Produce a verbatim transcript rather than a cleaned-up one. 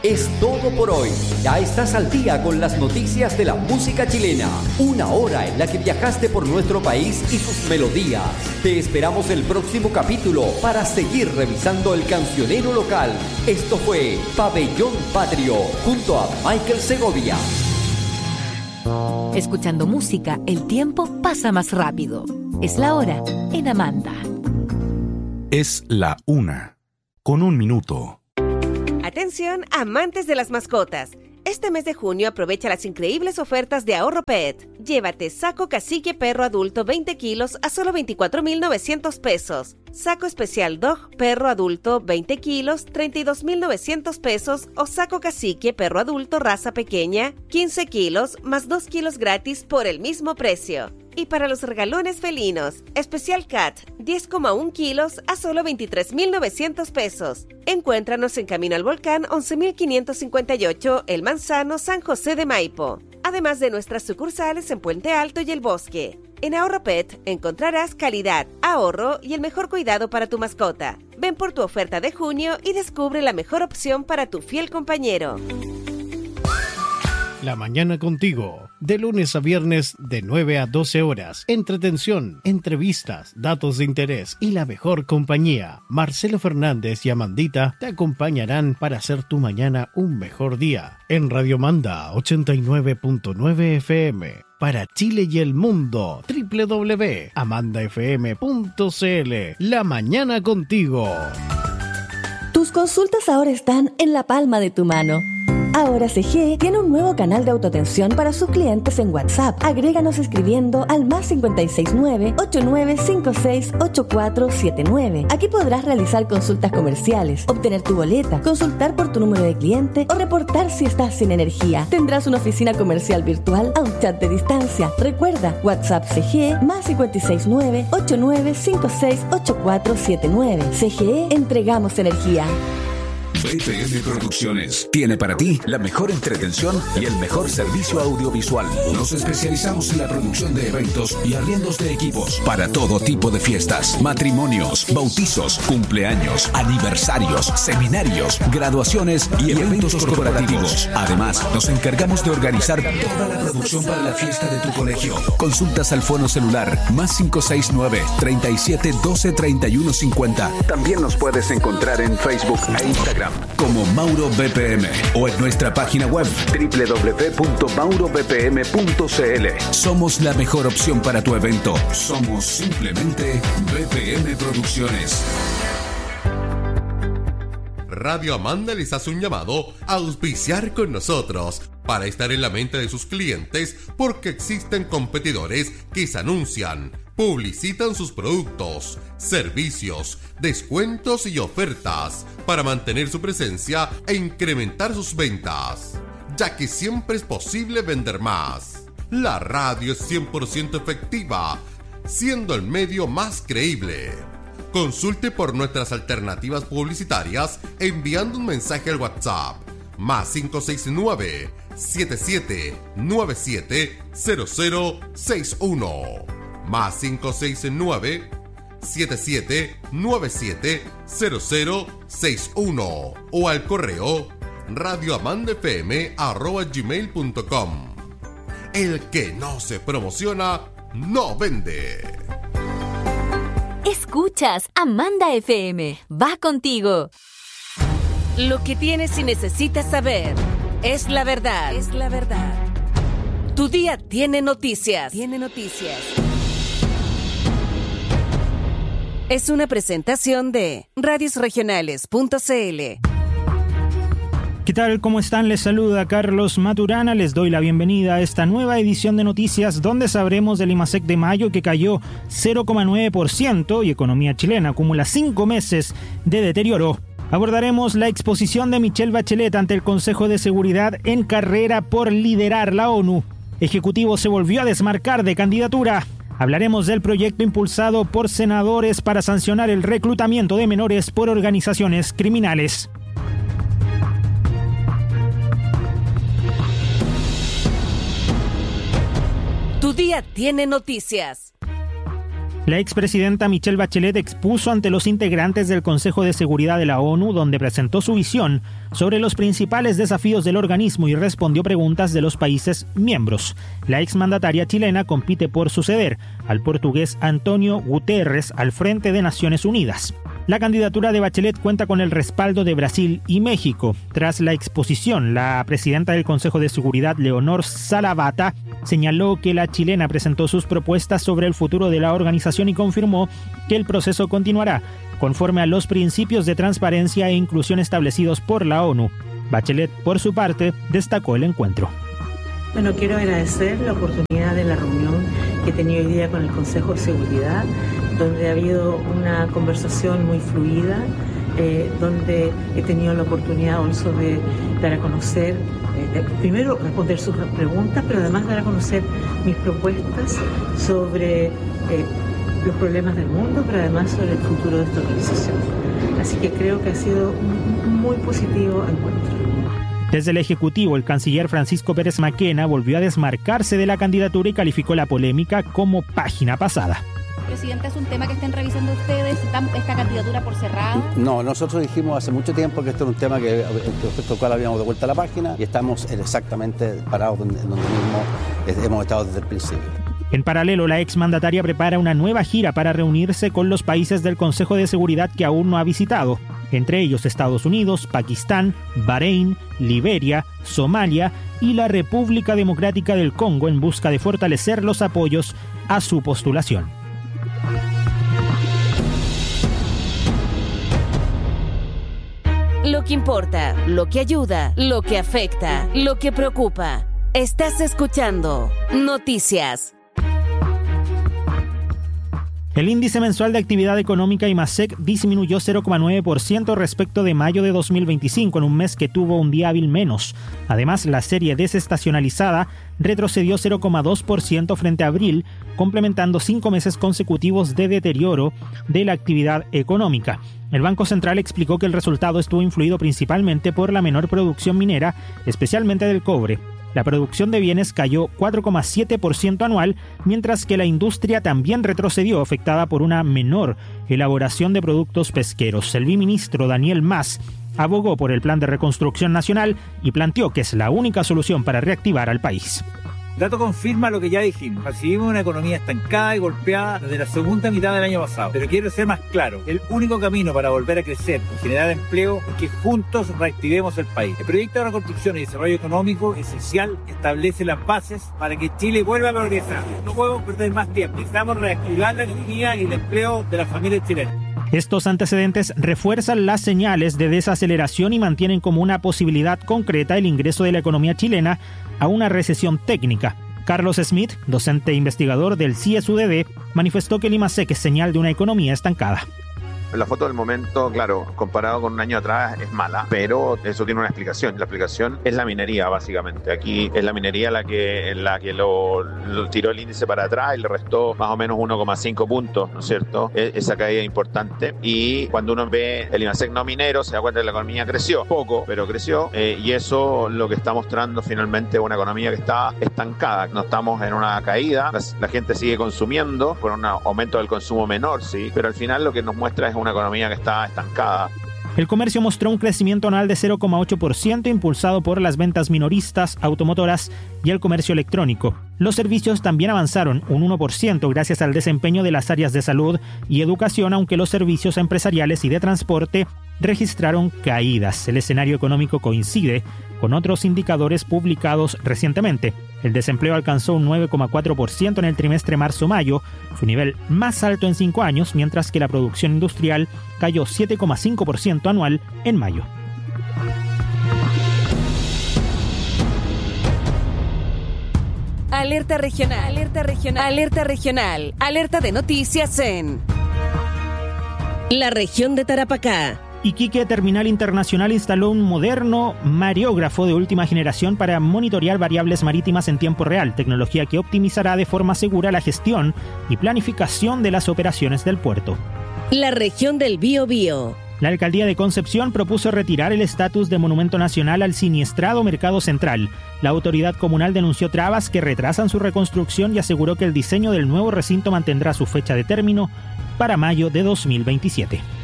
Es todo por hoy. Ya estás al día con las noticias de la música chilena. Una hora en la que viajaste por nuestro país y sus melodías. Te esperamos el próximo capítulo para seguir revisando el cancionero local. Esto fue Pabellón Patrio junto a Michael Segovia. Escuchando música, el tiempo pasa más rápido. Es la hora en Amanda. Es la una, con un minuto. Atención, amantes de las mascotas. Este mes de junio aprovecha las increíbles ofertas de Ahorro Pet. Llévate saco cacique perro adulto veinte kilos a solo veinticuatro mil novecientos pesos. Saco especial dog perro adulto veinte kilos, treinta y dos mil novecientos pesos. O saco cacique perro adulto raza pequeña, quince kilos, más dos kilos gratis por el mismo precio. Y para los regalones felinos, especial cat, diez coma uno kilos a solo veintitrés mil novecientos pesos. Encuéntranos en Camino al Volcán once mil quinientos cincuenta y ocho, El Manzano, San José de Maipo. Además de nuestras sucursales en Puente Alto y El Bosque. En Ahorro Pet encontrarás calidad, ahorro y el mejor cuidado para tu mascota. Ven por tu oferta de junio y descubre la mejor opción para tu fiel compañero. La mañana contigo, de lunes a viernes de nueve a doce horas. Entretención, entrevistas, datos de interés y la mejor compañía. Marcelo Fernández y Amandita te acompañarán para hacer tu mañana un mejor día. En Radio Manda ochenta y nueve punto nueve F M. Para Chile y el mundo, doble u doble u doble u punto amanda f m punto c l. La mañana contigo. Tus consultas ahora están en la palma de tu mano. Ahora C G tiene un nuevo canal de autoatención para sus clientes en WhatsApp. Agréganos escribiendo al más cinco seis nueve, ocho nueve cinco seis, ocho cuatro siete nueve. Aquí podrás realizar consultas comerciales, obtener tu boleta, consultar por tu número de cliente o reportar si estás sin energía. Tendrás una oficina comercial virtual a un chat de distancia. Recuerda, WhatsApp C G más cinco seis nueve, ocho nueve cinco seis, ocho cuatro siete nueve. C G E, entregamos energía. B P M Producciones tiene para ti la mejor entretención y el mejor servicio audiovisual. Nos especializamos en la producción de eventos y arriendos de equipos para todo tipo de fiestas, matrimonios, bautizos, cumpleaños, aniversarios, seminarios, graduaciones y eventos corporativos. Además, nos encargamos de organizar toda la producción para la fiesta de tu colegio. Consultas al fono celular más cinco seis nueve, treinta y siete, doce, treinta y uno cincuenta. También nos puedes encontrar en Facebook e Instagram como Mauro B P M o en nuestra página web doble u doble u doble u punto mauro b p m punto c l. Somos la mejor opción para tu evento. Somos simplemente B P M Producciones. Radio Amanda les hace un llamado a auspiciar con nosotros para estar en la mente de sus clientes, porque existen competidores que se anuncian, publicitan sus productos, servicios, descuentos y ofertas para mantener su presencia e incrementar sus ventas, ya que siempre es posible vender más. La radio es cien por ciento efectiva, siendo el medio más creíble. Consulte por nuestras alternativas publicitarias enviando un mensaje al WhatsApp más cinco seis nueve, siete siete nueve siete, cero cero seis uno más cinco seis nueve, siete siete nueve siete, cero cero seis uno o al correo radioamandafm arroba gmail punto com. El que no se promociona no vende. Escuchas Amanda F M. Va contigo. Lo que tienes y necesitas saber es la verdad. Es la verdad. Tu día tiene noticias. Tiene noticias. Es una presentación de radios regionales punto c l. ¿Qué tal? ¿Cómo están? Les saluda Carlos Maturana. Les doy la bienvenida a esta nueva edición de noticias donde sabremos del IMASEC de mayo, que cayó cero coma nueve por ciento y economía chilena acumula cinco meses de deterioro. Abordaremos la exposición de Michelle Bachelet ante el Consejo de Seguridad en carrera por liderar la ONU. Ejecutivo se volvió a desmarcar de candidatura. Hablaremos del proyecto impulsado por senadores para sancionar el reclutamiento de menores por organizaciones criminales. Tu día tiene noticias. La expresidenta Michelle Bachelet expuso ante los integrantes del Consejo de Seguridad de la ONU, donde presentó su visión sobre los principales desafíos del organismo y respondió preguntas de los países miembros. La exmandataria chilena compite por suceder al portugués Antonio Guterres al frente de Naciones Unidas. La candidatura de Bachelet cuenta con el respaldo de Brasil y México. Tras la exposición, la presidenta del Consejo de Seguridad, Leonor Salavata, señaló que la chilena presentó sus propuestas sobre el futuro de la organización y confirmó que el proceso continuará conforme a los principios de transparencia e inclusión establecidos por la ONU. Bachelet, por su parte, destacó el encuentro. Bueno, quiero agradecer la oportunidad de la reunión que he tenido hoy día con el Consejo de Seguridad, donde ha habido una conversación muy fluida, eh, donde he tenido la oportunidad also de dar a conocer, eh, de, primero responder sus preguntas, pero además dar a conocer mis propuestas sobre eh, los problemas del mundo, pero además sobre el futuro de esta organización. Así que creo que ha sido un muy positivo encuentro. Desde el Ejecutivo, el canciller Francisco Pérez Maquena volvió a desmarcarse de la candidatura y calificó la polémica como página pasada. Presidente, ¿es un tema que estén revisando ustedes? ¿Dan esta candidatura por cerrada? No, nosotros dijimos hace mucho tiempo que esto era un tema que respecto al cual habíamos de vuelta a la página y estamos exactamente parados donde, donde mismo hemos estado desde el principio. En paralelo, la exmandataria prepara una nueva gira para reunirse con los países del Consejo de Seguridad que aún no ha visitado, entre ellos Estados Unidos, Pakistán, Bahrein, Liberia, Somalia y la República Democrática del Congo, en busca de fortalecer los apoyos a su postulación. Lo que importa, lo que ayuda, lo que afecta, lo que preocupa. Estás escuchando Noticias. El índice mensual de actividad económica IMASEC disminuyó cero coma nueve por ciento respecto de mayo de dos mil veinticinco, en un mes que tuvo un día hábil menos. Además, la serie desestacionalizada retrocedió cero coma dos por ciento frente a abril, complementando cinco meses consecutivos de deterioro de la actividad económica. El Banco Central explicó que el resultado estuvo influido principalmente por la menor producción minera, especialmente del cobre. La producción de bienes cayó cuatro coma siete por ciento anual, mientras que la industria también retrocedió, afectada por una menor elaboración de productos pesqueros. El viceministro Daniel Mas abogó por el Plan de Reconstrucción Nacional y planteó que es la única solución para reactivar al país. El dato confirma lo que ya dijimos. Recibimos una economía estancada y golpeada desde la segunda mitad del año pasado. Pero quiero ser más claro. El único camino para volver a crecer y generar empleo es que juntos reactivemos el país. El proyecto de reconstrucción y desarrollo económico esencial establece las bases para que Chile vuelva a progresar. No podemos perder más tiempo. Necesitamos reactivar la economía y el empleo de las familias chilenas. Estos antecedentes refuerzan las señales de desaceleración y mantienen como una posibilidad concreta el ingreso de la economía chilena a una recesión técnica. Carlos Smith, docente e investigador del C I E S U D D, manifestó que el IMASEC es señal de una economía estancada. La foto del momento, claro, comparado con un año atrás es mala, pero eso tiene una explicación. La explicación es la minería, básicamente. Aquí es la minería la que, la que lo, lo tiró el índice para atrás y le restó más o menos uno coma cinco puntos, ¿no es cierto? Esa caída es importante. Y cuando uno ve el IMASEC no minero, se da cuenta que la economía creció. Poco, pero creció. Eh, y eso lo que está mostrando finalmente es una economía que está estancada. No estamos en una caída. La, la gente sigue consumiendo por un aumento del consumo menor, sí. Pero al final lo que nos muestra es una economía que está estancada. El comercio mostró un crecimiento anual de cero coma ocho por ciento impulsado por las ventas minoristas, automotoras y el comercio electrónico. Los servicios también avanzaron un uno por ciento gracias al desempeño de las áreas de salud y educación, aunque los servicios empresariales y de transporte registraron caídas. El escenario económico coincide con otros indicadores publicados recientemente. El desempleo alcanzó un nueve coma cuatro por ciento en el trimestre marzo-mayo, su nivel más alto en cinco años, mientras que la producción industrial cayó siete coma cinco por ciento anual en mayo. Alerta regional, alerta regional, alerta regional, alerta de noticias en la región de Tarapacá. Iquique Terminal Internacional instaló un moderno mareógrafo de última generación para monitorear variables marítimas en tiempo real, tecnología que optimizará de forma segura la gestión y planificación de las operaciones del puerto. La región del Biobío. La alcaldía de Concepción propuso retirar el estatus de monumento nacional al siniestrado Mercado Central. La autoridad comunal denunció trabas que retrasan su reconstrucción y aseguró que el diseño del nuevo recinto mantendrá su fecha de término para mayo de dos mil veintisiete.